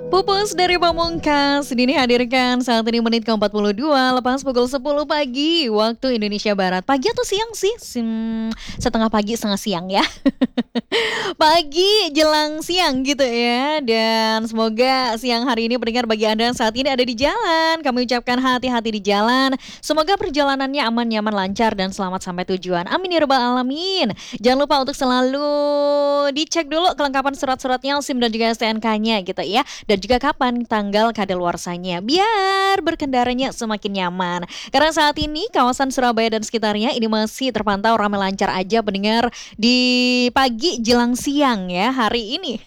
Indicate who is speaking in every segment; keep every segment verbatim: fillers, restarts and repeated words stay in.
Speaker 1: Pupus dari Pamungkas Dini hadirkan saat ini menit ke empat puluh dua lepas pukul sepuluh pagi waktu Indonesia Barat. Pagi atau siang sih? Sim, setengah pagi setengah siang ya. Pagi jelang siang gitu ya. Dan semoga siang hari ini pendengar bagi Anda yang saat ini ada di jalan, kami ucapkan hati-hati di jalan. Semoga perjalanannya aman, nyaman, lancar dan selamat sampai tujuan. Amin ya rabbal alamin. Jangan lupa untuk selalu dicek dulu kelengkapan surat-suratnya, SIM dan juga S T N K-nya gitu ya. Dan juga kapan tanggal kadaluarsanya biar berkendaranya semakin nyaman. Karena saat ini kawasan Surabaya dan sekitarnya ini masih terpantau ramai lancar aja pendengar di pagi jelang siang ya hari ini.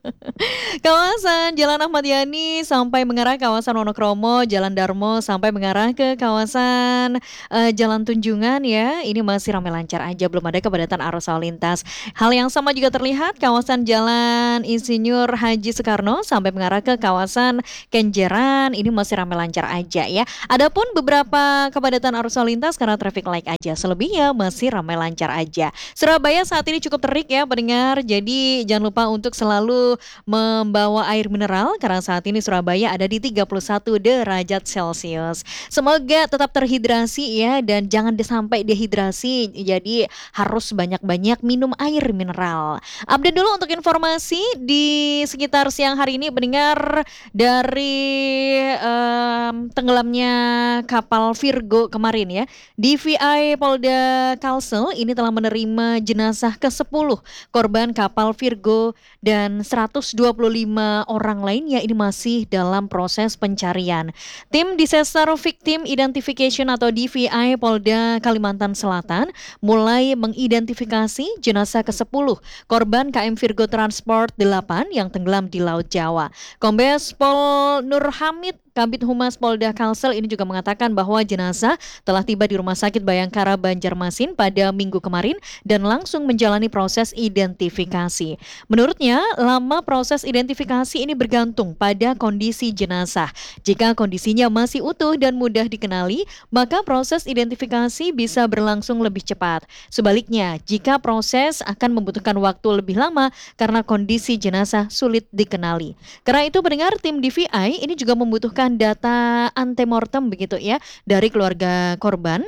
Speaker 1: Kawasan Jalan Ahmad Yani sampai mengarah kawasan Wonokromo, Jalan Darmo sampai mengarah ke kawasan uh, Jalan Tunjungan ya. Ini masih ramai lancar aja, belum ada kepadatan arus lalu lintas. Hal yang sama juga terlihat kawasan Jalan Insinyur Haji Soekarno sampai mengarah ke kawasan Kenjeran, ini masih ramai lancar aja ya. Adapun beberapa kepadatan arus lalu lintas karena traffic light aja, selebihnya masih ramai lancar aja. Surabaya saat ini cukup terik ya pendengar, jadi jangan lupa untuk selalu membawa air mineral karena saat ini Surabaya ada di tiga puluh satu derajat Celcius. Semoga tetap terhidrasi ya dan jangan sampai dehidrasi, jadi harus banyak-banyak minum air mineral. Update dulu untuk informasi di sekitar siang hari ini pendengar, dari um, tenggelamnya kapal Virgo kemarin ya. D V I Polda Kalsel ini telah menerima jenazah ke sepuluh korban kapal Virgo dan seratus dua puluh lima orang lainnya ini masih dalam proses pencarian. Tim Disaster Victim Identification atau D V I Polda Kalimantan Selatan mulai mengidentifikasi jenazah ke sepuluh korban K M Virgo Transport delapan yang tenggelam di Laut Jawa. Kombes Pol Nur Hamid, Kabid Humas Polda Kalsel ini juga mengatakan bahwa jenazah telah tiba di Rumah Sakit Bayangkara Banjarmasin pada minggu kemarin dan langsung menjalani proses identifikasi. Menurutnya, lama proses identifikasi ini bergantung pada kondisi jenazah. Jika kondisinya masih utuh dan mudah dikenali, maka proses identifikasi bisa berlangsung lebih cepat. Sebaliknya, jika proses akan membutuhkan waktu lebih lama karena kondisi jenazah sulit dikenali. Karena itu pendengar, tim D V I ini juga membutuhkan data antemortem begitu ya dari keluarga korban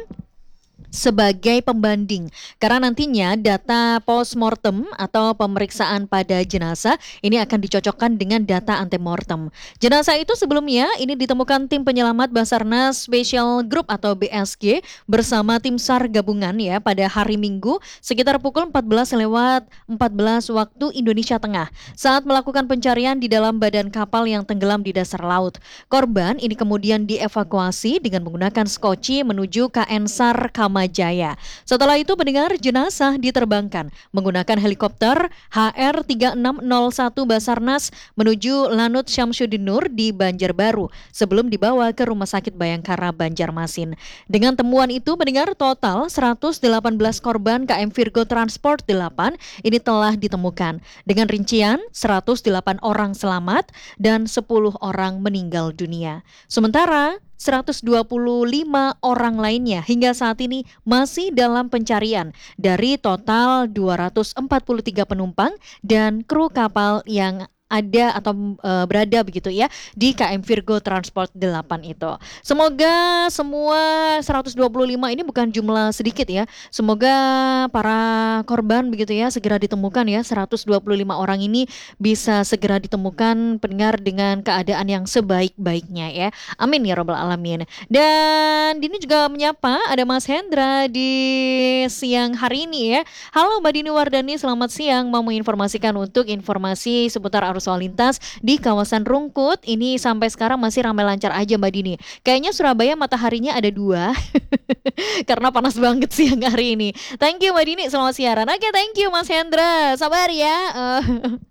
Speaker 1: sebagai pembanding, karena nantinya data postmortem atau pemeriksaan pada jenazah ini akan dicocokkan dengan data antemortem. Jenazah itu sebelumnya ini ditemukan tim penyelamat Basarnas Special Group atau B S G bersama tim SAR gabungan ya pada hari Minggu sekitar pukul empat belas lewat empat belas waktu Indonesia Tengah saat melakukan pencarian di dalam badan kapal yang tenggelam di dasar laut. Korban ini kemudian dievakuasi dengan menggunakan skoci menuju K N SAR Kamar Jaya. Setelah itu pendengar, jenazah diterbangkan menggunakan helikopter H R tiga enam nol satu Basarnas menuju Lanut Syamsuddin Nur di Banjarbaru sebelum dibawa ke Rumah Sakit Bayangkara Banjarmasin. Dengan temuan itu pendengar, total seratus delapan belas korban K M Virgo Transport delapan ini telah ditemukan dengan rincian seratus delapan orang selamat dan sepuluh orang meninggal dunia. Sementara seratus dua puluh lima orang lainnya hingga saat ini masih dalam pencarian dari total dua ratus empat puluh tiga penumpang dan kru kapal yang ada atau e, berada begitu ya di K M Virgo Transport delapan itu. Semoga semua seratus dua puluh lima ini bukan jumlah sedikit ya. Semoga para korban begitu ya segera ditemukan ya. seratus dua puluh lima orang ini bisa segera ditemukan pendengar dengan keadaan yang sebaik-baiknya ya. Amin ya rabbal alamin. Dan Dini juga menyapa ada Mas Hendra di siang hari ini ya. Halo Mbak Dini Wardani, selamat siang. Mau menginformasikan untuk informasi seputar arus lalu lintas di kawasan Rungkut. Ini sampai sekarang masih ramai lancar aja Mbak Dini. Kayaknya Surabaya mataharinya ada dua karena panas banget siang hari ini. Thank you Mbak Dini, selamat siaran. Oke, thank you Mas Hendra, sabar ya. uh,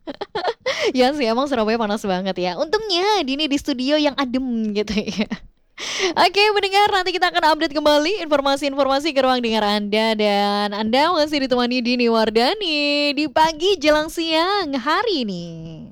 Speaker 1: Ya sih emang Surabaya panas banget ya. Untungnya Dini di studio yang adem gitu ya. Oke mendengar, nanti kita akan update kembali informasi-informasi ke ruang dengar Anda. Dan Anda masih ditemani Dini Wardani di pagi jelang siang hari ini.